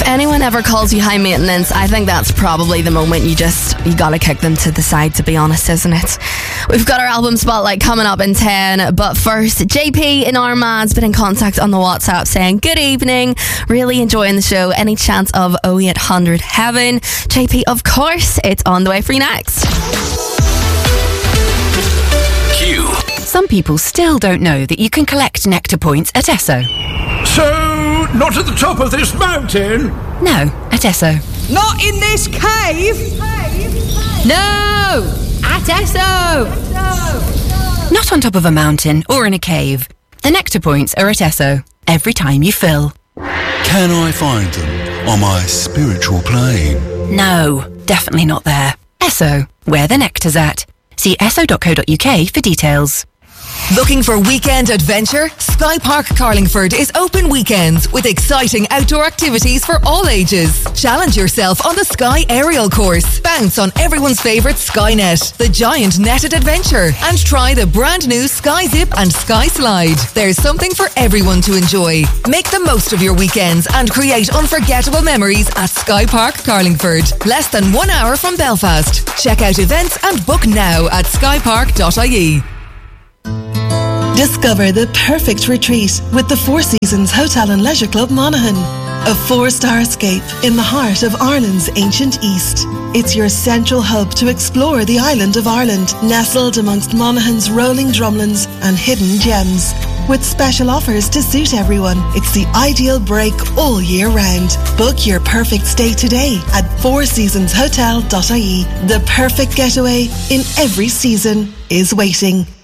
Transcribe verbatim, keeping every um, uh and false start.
anyone ever calls you high maintenance, I think that's probably the moment you just, you gotta kick them to the side, to be honest, isn't it? We've got our album spotlight coming up in ten, but first, J P in Armagh's been in contact on the WhatsApp saying, good evening, really enjoying the show, any chance of oh eight hundred Heaven? J P, of course, it's on the way for you next. Q. Some people still don't know that you can collect Nectar points at Esso. So, not at the top of this mountain? No, at Esso. Not in this cave? No! At Esso! Not on top of a mountain or in a cave. The Nectar points are at Esso. Every time you fill. Can I find them on my spiritual plane? No, definitely not there. Esso, where the nectar's at. See esso dot co dot uk for details. Looking for weekend adventure? Sky Park Carlingford is open weekends with exciting outdoor activities for all ages. Challenge yourself on the Sky Aerial Course. Bounce on everyone's favourite Skynet, the giant netted adventure, and try the brand new Sky Zip and Sky Slide. There's something for everyone to enjoy. Make the most of your weekends and create unforgettable memories at Sky Park Carlingford. Less than one hour from Belfast. Check out events and book now at sky park dot I E. Discover the perfect retreat with the Four Seasons Hotel and Leisure Club Monaghan. A four-star escape in the heart of Ireland's ancient East. It's your central hub to explore the island of Ireland, nestled amongst Monaghan's rolling drumlins and hidden gems. With special offers to suit everyone, it's the ideal break all year round. Book your perfect stay today at four seasons hotel dot I E. The perfect getaway in every season is waiting.